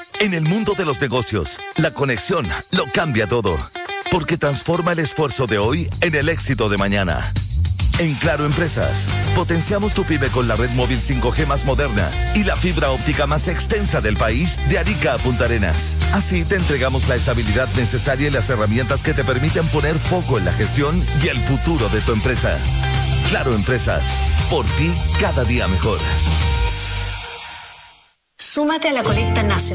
En el mundo de los negocios, la conexión lo cambia todo, porque transforma el esfuerzo de hoy en el éxito de mañana. En Claro Empresas, potenciamos tu pyme con la red móvil 5G más moderna y la fibra óptica más extensa del país de Arica a Punta Arenas. Así te entregamos la estabilidad necesaria y las herramientas que te permiten poner foco en la gestión y el futuro de tu empresa. Claro Empresas, por ti cada día mejor. Súmate a la colecta nacional